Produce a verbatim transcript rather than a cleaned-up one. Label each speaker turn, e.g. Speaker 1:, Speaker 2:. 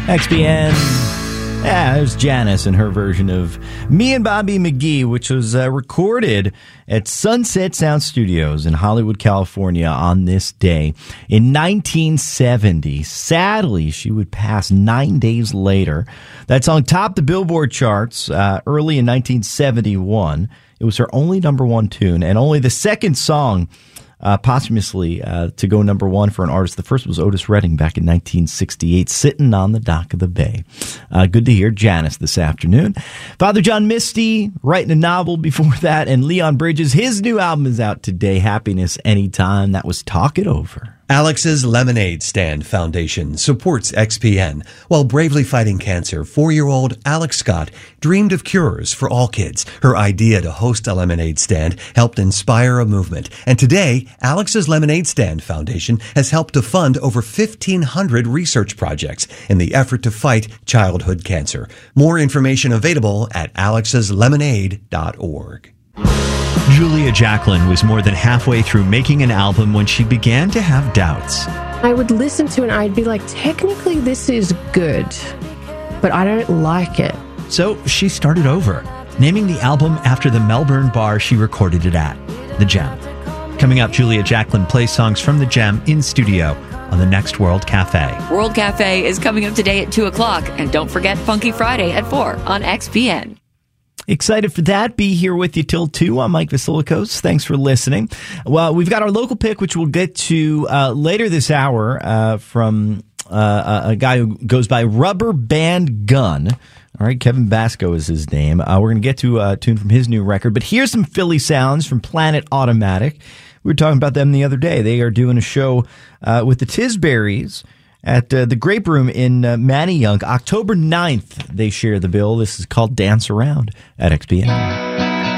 Speaker 1: X B N. Yeah, there's Janice and her version of Me and Bobby McGee, which was uh, recorded at Sunset Sound Studios in Hollywood, California on this day in nineteen seventy. Sadly, she would pass nine days later. That song topped the Billboard charts uh, early in nineteen seventy-one. It was her only number one tune and only the second song Uh, posthumously uh, to go number one for an artist. The first was Otis Redding back in nineteen sixty-eight, Sitting on the Dock of the Bay. Uh, good to hear Janice this afternoon. Father John Misty writing a novel before that, and Leon Bridges, his new album is out today, Happiness Anytime. That was Talk It Over.
Speaker 2: Alex's Lemonade Stand Foundation supports X P N. While bravely fighting cancer, four-year-old Alex Scott dreamed of cures for all kids. Her idea to host a lemonade stand helped inspire a movement. And today, Alex's Lemonade Stand Foundation has helped to fund over fifteen hundred research projects in the effort to fight childhood cancer. More information available at alex's lemonade dot org.
Speaker 3: Julia Jacklin was more than halfway through making an album when she began to have doubts.
Speaker 4: I would listen to it and I'd be like, technically this is good, but I don't like it.
Speaker 3: So she started over, naming the album after the Melbourne bar she recorded it at, The Gem. Coming up, Julia Jacklin plays songs from The Gem in studio on the next World Cafe.
Speaker 5: World Cafe is coming up today at two o'clock. And don't forget Funky Friday at four on X P N.
Speaker 1: Excited for that. Be here with you till two. I'm Mike Vasilikos. Thanks for listening. Well, we've got our local pick, which we'll get to uh, later this hour uh, from uh, a guy who goes by Rubber Band Gun. All right, Kevin Basco is his name. Uh, we're going to get to a tune from his new record. But here's some Philly sounds from Planet Automatic. We were talking about them the other day. They are doing a show uh, with the Tisberries at uh, the Grape Room in uh, Manayunk. October ninth, they share the bill. This is called Dance Around at X P N.